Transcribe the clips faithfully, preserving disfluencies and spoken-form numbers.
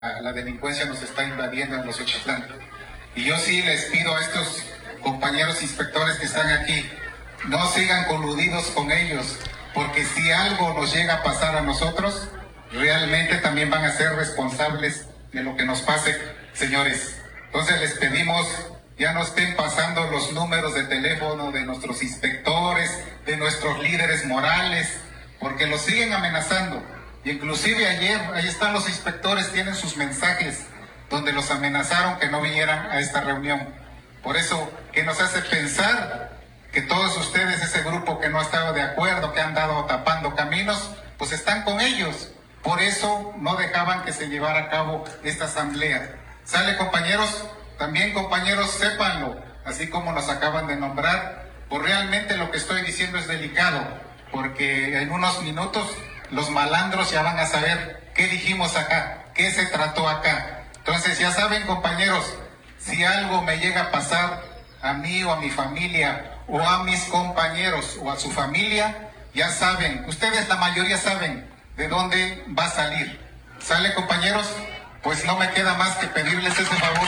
La delincuencia nos está invadiendo en los Xochitlán. Y yo sí les pido a estos compañeros inspectores que están aquí, no sigan coludidos con ellos, porque si algo nos llega a pasar a nosotros, realmente también van a ser responsables de lo que nos pase, señores. Entonces les pedimos, ya no estén pasando los números de teléfono de nuestros inspectores, de nuestros líderes morales, porque los siguen amenazando. Inclusive ayer, ahí están los inspectores, tienen sus mensajes donde los amenazaron que no vinieran a esta reunión. Por eso, ¿qué nos hace pensar? Que todos ustedes, ese grupo que no ha estado de acuerdo, que han dado tapando caminos, pues están con ellos. Por eso no dejaban que se llevara a cabo esta asamblea. ¿Sale, compañeros? También, compañeros, sépanlo, así como nos acaban de nombrar, pues realmente lo que estoy diciendo es delicado, porque en unos minutos los malandros ya van a saber qué dijimos acá, qué se trató acá. Entonces ya saben, compañeros, si algo me llega a pasar a mí o a mi familia o a mis compañeros o a su familia, ya saben, ustedes la mayoría saben de dónde va a salir. ¿Sale, compañeros? Pues no me queda más que pedirles ese favor.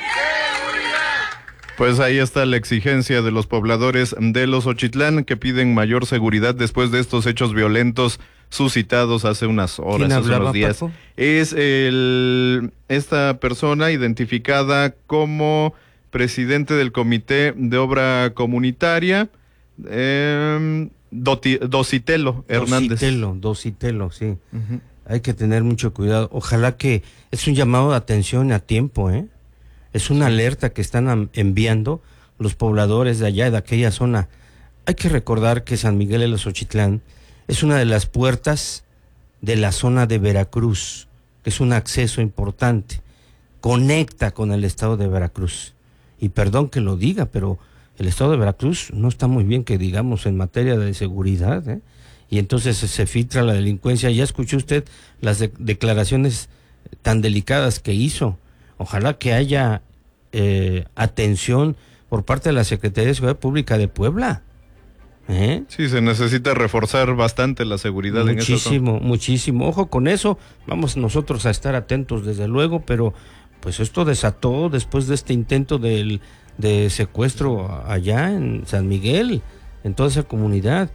Pues ahí está la exigencia de los pobladores de los Xochitlán, que piden mayor seguridad después de estos hechos violentos suscitados hace unas horas, ¿Quién hace hablaba, unos días. Paco? Es el esta persona identificada como presidente del Comité de Obra Comunitaria, eh, Doti, Docitelo Hernández. Docitelo, Docitelo, sí. Uh-huh. Hay que tener mucho cuidado. Ojalá que es un llamado de atención a tiempo, ¿eh? Es una alerta que están enviando los pobladores de allá, de aquella zona. Hay que recordar que San Miguel de los Xochitlán es una de las puertas de la zona de Veracruz, que es un acceso importante, conecta con el estado de Veracruz. Y perdón que lo diga, pero el estado de Veracruz no está muy bien, que digamos, en materia de seguridad, ¿eh? Y entonces se filtra la delincuencia. Ya escuchó usted las de- declaraciones tan delicadas que hizo. Ojalá que haya eh, atención por parte de la Secretaría de Seguridad Pública de Puebla. ¿Eh? Sí, se necesita reforzar bastante la seguridad en esa zona. Muchísimo, muchísimo. Ojo con eso, vamos nosotros a estar atentos desde luego, pero pues esto desató después de este intento del, de secuestro allá en San Miguel, en toda esa comunidad.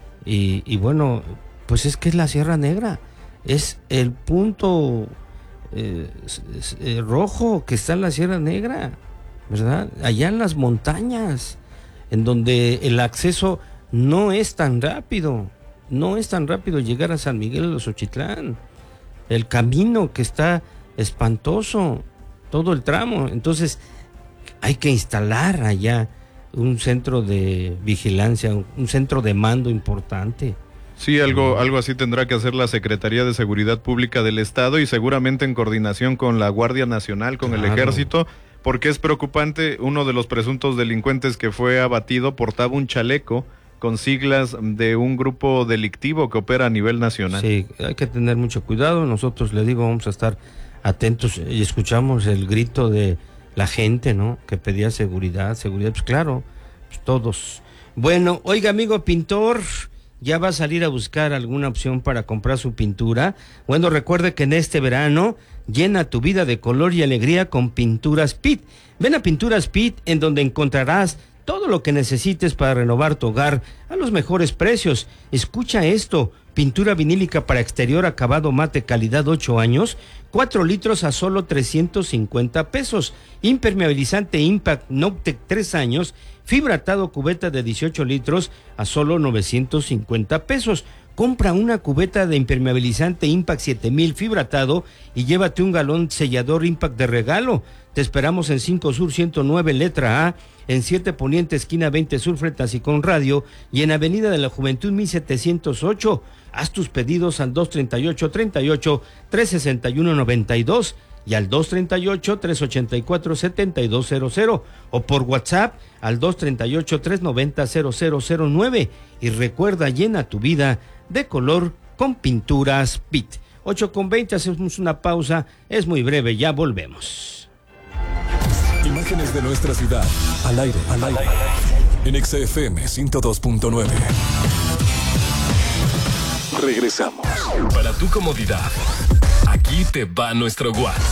Y, y bueno, pues es que es la Sierra Negra, es el punto eh, eh, rojo que está en la Sierra Negra, ¿verdad? Allá en las montañas, en donde el acceso no es tan rápido, no es tan rápido llegar a San Miguel de los Xochitlán. El camino que está espantoso, todo el tramo. Entonces, hay que instalar allá un centro de vigilancia, un centro de mando importante. Sí, algo, algo así tendrá que hacer la Secretaría de Seguridad Pública del Estado y seguramente en coordinación con la Guardia Nacional, con claro. el Ejército, porque es preocupante. Uno de los presuntos delincuentes que fue abatido portaba un chaleco con siglas de un grupo delictivo que opera a nivel nacional. Sí, hay que tener mucho cuidado. Nosotros, le digo, vamos a estar atentos y escuchamos el grito de la gente, ¿no? Que pedía seguridad, seguridad, pues claro, pues todos. Bueno, oiga, amigo pintor, ¿ya va a salir a buscar alguna opción para comprar su pintura? Bueno, recuerde que en este verano llena tu vida de color y alegría con Pinturas Pitt. Ven a Pinturas Pitt, en donde encontrarás todo lo que necesites para renovar tu hogar a los mejores precios. Escucha esto: pintura vinílica para exterior acabado mate calidad ocho años, cuatro litros a solo trescientos cincuenta pesos. Impermeabilizante Impact Noctec tres años, fibratado cubeta de dieciocho litros a solo novecientos cincuenta pesos. Compra una cubeta de impermeabilizante Impact siete mil fibratado y llévate un galón sellador Impact de regalo. Te esperamos en cinco Sur ciento nueve letra A, en siete Poniente esquina veinte Sur frente a Sicón Radio y en Avenida de la Juventud mil setecientos ocho. Haz tus pedidos al dos treinta y ocho, treinta y ocho, trescientos sesenta y uno, noventa y dos y al dos treinta y ocho, trescientos ochenta y cuatro, setenta y dos cero cero o por WhatsApp al dos treinta y ocho, trescientos noventa, cero cero cero nueve. Y recuerda, llena tu vida de color con Pinturas Pitt. ocho con veinte, hacemos una pausa, es muy breve, ya volvemos. Imágenes de nuestra ciudad, al aire, al aire, en X F M ciento dos punto nueve. Regresamos. Para tu comodidad, Aquí te va nuestro WhatsApp.